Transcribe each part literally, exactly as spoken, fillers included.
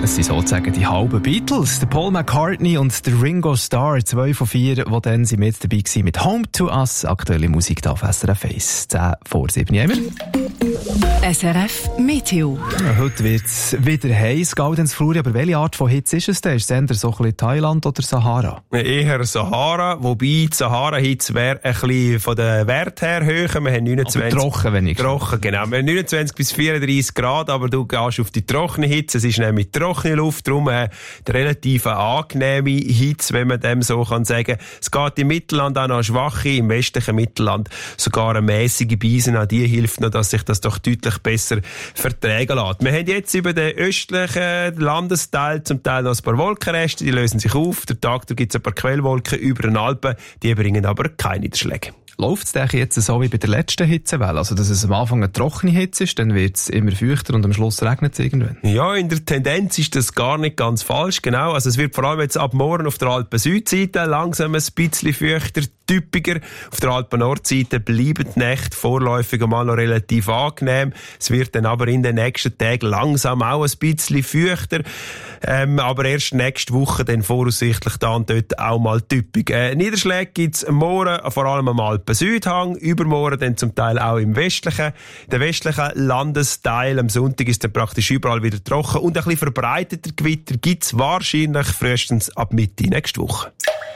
Das sind sozusagen die halben Beatles. Der Paul McCartney und der Ringo Starr, zwei von vier, die dann sind mit dabei waren mit «Home to Us». Aktuelle Musik da auf S R F eins. zehn vor sieben haben wir. S R F Meteo. Ja, heute wird es wieder heiß, Gaudenz Fluri, aber welche Art von Hitze ist es denn? Ist es eher so ein bisschen Thailand oder Sahara? Eher Sahara, wobei die Sahara-Hitze wäre ein bisschen von den Wert her höher. Wir haben neunundzwanzig... Aber trocken wenigstens. Trocken, genau. Wir haben neunundzwanzig bis vierunddreissig Grad, aber du gehst auf die trockene Hitze. Es ist nämlich trockene Luft, darum äh, die relativ angenehme Hitze, wenn man dem so kann sagen. Es geht im Mittelland auch noch schwache, im westlichen Mittelland sogar eine mäßige Beise. An die hilft noch, dass sich das doch deutlich besser vertragen lässt. Wir haben jetzt über den östlichen Landesteil zum Teil noch ein paar Wolkenreste, die lösen sich auf. Der Tag, da gibt es ein paar Quellwolken über den Alpen, die bringen aber keine Niederschläge. Läuft es jetzt so wie bei der letzten Hitzewelle? Also, dass es am Anfang eine trockene Hitze ist, dann wird es immer feuchter und am Schluss regnet es irgendwann? Ja, in der Tendenz ist das gar nicht ganz falsch, genau. Also, es wird vor allem jetzt ab morgen auf der Alpen-Südseite langsam ein bisschen feuchter, typischer. Auf der Alpen-Nordseite bleiben die Nächte vorläufig einmal noch relativ angenehm. Es wird dann aber in den nächsten Tagen langsam auch ein bisschen feuchter. Ähm, aber erst nächste Woche dann voraussichtlich da und dort auch mal typisch. Äh, Niederschläge gibt es morgen vor allem am Alpen-Südhang, übermorgen dann zum Teil auch im westlichen, der westlichen Landesteil. Am Sonntag ist dann praktisch überall wieder trocken und ein bisschen verbreiteter Gewitter gibt es wahrscheinlich frühestens ab Mitte nächste Woche.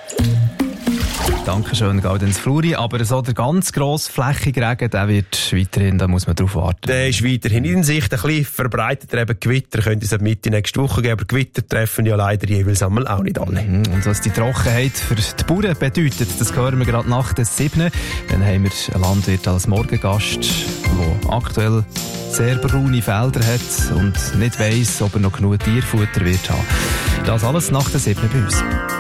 Dankeschön, Gaudenz Fluri. Aber so der ganz grossflächige Regen, der wird weiterhin, da muss man drauf warten. Der ist weiterhin in Sicht. Ein bisschen verbreiteter eben Gewitter könnte es ab Mitte nächste Woche geben, aber Gewitter treffen ja leider jeweils einmal auch nicht alle. Und was die Trockenheit für die Bauern bedeutet, das hören wir gerade nach der siebten. Dann haben wir einen Landwirt als Morgengast, der aktuell sehr braune Felder hat und nicht weiss, ob er noch genug Tierfutter wird haben. Das alles nach der siebten bei uns.